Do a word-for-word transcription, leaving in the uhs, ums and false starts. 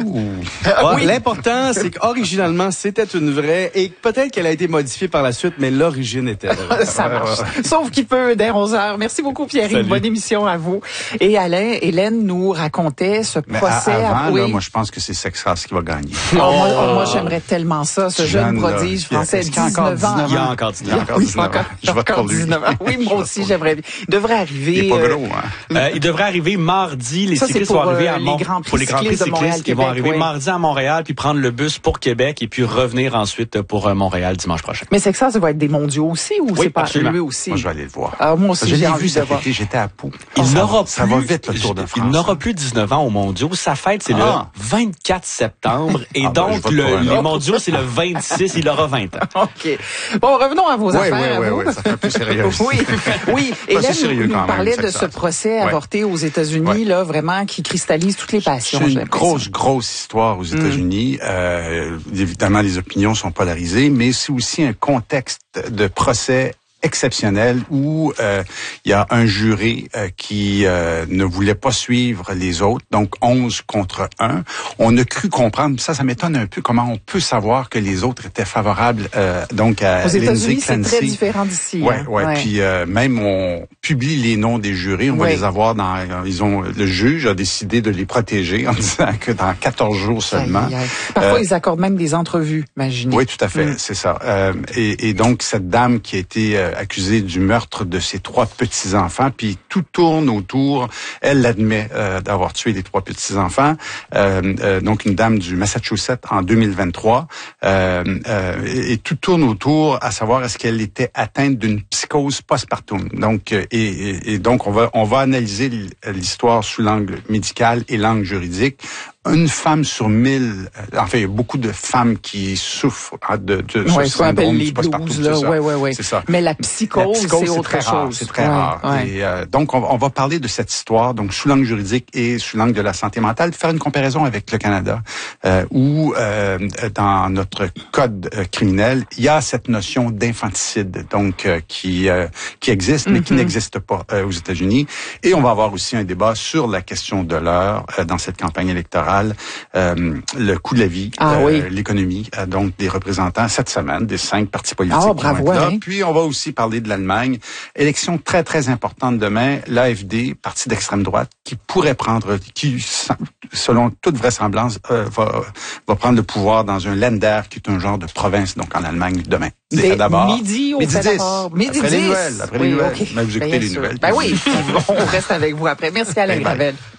Euh, oui. L'important, c'est qu'originalement, c'était une vraie et peut-être qu'elle a été modifiée par la suite, mais l'origine était vraie. Ça marche. Sauf qu'il peut dès onze heures. Merci beaucoup, Pierre. Bonne émission à vous. Et Alain, Hélène nous racontait ce mais procès. À, avant, oui. là, moi, je pense que c'est Sexas qui va gagner. Oh, moi, oh, moi j'aimerais tellement ça, ce jeune, jeune prodige français, dix-neuf ans. Il y a encore dix-neuf ans. Il y a encore dix-neuf ans. Je vote pour lui. Oui, moi aussi, j'aimerais. Il devrait arriver. Il est pas gros, hein? Euh, il devrait arriver mardi. Les ça, cyclistes pour, vont arriver euh, à Mont- les grands prix pour les grands prix cyclistes de Montréal, cyclistes. Ils vont Québec, arriver oui. mardi à Montréal, puis prendre le bus pour Québec, et puis revenir ensuite pour Montréal dimanche prochain. Mais c'est que ça, ça va être des mondiaux aussi, ou oui, c'est pas absolument. lui aussi? Moi, je vais aller le voir. Ah, moi aussi, je j'ai l'ai envie vu de cet voir. été, j'étais à Pau. Il ça, n'aura ça plus, va vite, le Tour de France. Il n'aura plus dix-neuf ans aux mondiaux. Sa fête, c'est ah. le vingt-quatre septembre. Et ah, ben, donc, le, les mondiaux, c'est le vingt-six. Il aura vingt ans. OK. Bon, revenons à vos oui, affaires. Oui, oui, oui, ça fait plus sérieux. oui, oui. Et là, sérieux nous, nous quand parlait même, de ce procès ouais. avorté aux États-Unis, ouais. là, vraiment, qui cristallise toutes les passions. C'est une grosse, grosse histoire aux États-Unis. Mm. Euh, évidemment, les opinions sont polarisées, mais c'est aussi un contexte de procès exceptionnel où euh, il y a un jury euh, qui euh, ne voulait pas suivre les autres, donc onze contre un. On a cru comprendre, ça, ça m'étonne un peu comment on peut savoir que les autres étaient favorables euh, donc à Aux Lindsay États-Unis, c'est très différent d'ici. Ouais, hein? ouais, ouais. Puis euh, même on publie les noms des jurys, on ouais. va les avoir dans. Ils ont le juge a décidé de les protéger en disant que dans quatorze jours seulement. Aïe, aïe. Parfois, euh, ils accordent même des entrevues, imaginez. Oui, tout à fait, mm. c'est ça. Euh, et, et donc cette dame qui a été euh, accusée du meurtre de ses trois petits-enfants, puis tout tourne autour, elle l'admet euh, d'avoir tué les trois petits-enfants, euh, euh, donc une dame du Massachusetts en deux mille vingt-trois, euh, euh, et, et tout tourne autour à savoir est-ce qu'elle était atteinte d'une psychose postpartum. Donc, et, et, et donc on va on va analyser l'histoire sous l'angle médical et l'angle juridique. Une femme sur mille, enfin, il y a beaucoup de femmes qui souffrent de, de ouais, ce syndrome les du postpartum. blues, là. Ouais, ouais, ouais. C'est ça. Mais la psychose, la psychose c'est autre très chose. Rare, c'est très ouais, rare. Ouais. Et, euh, donc, on, on va parler de cette histoire, donc sous l'angle juridique et sous l'angle de la santé mentale, faire une comparaison avec le Canada, euh, où euh, dans notre code euh, criminel, il y a cette notion d'infanticide, donc euh, qui euh, qui existe, mais mm-hmm. qui n'existe pas euh, aux États-Unis. Et on va avoir aussi un débat sur la question de l'heure euh, dans cette campagne électorale. Euh, le coût de la vie, ah, euh, oui. l'économie, euh, donc des représentants cette semaine, des cinq partis politiques oh, qui bravo, vont être là. Hein. Puis on va aussi parler de l'Allemagne. Élection très, très importante demain. L'A F D, parti d'extrême droite, qui pourrait prendre, qui, selon toute vraisemblance, euh, va, va prendre le pouvoir dans un Länder, qui est un genre de province, donc en Allemagne, demain. Des d'abord. Midi au midi dix. Midi après dix. les nouvelles. Après oui, les nouvelles. Okay. Mais vous écoutez Bien les sûr. nouvelles. Ben oui, on reste avec vous après. Merci Alain Gravel.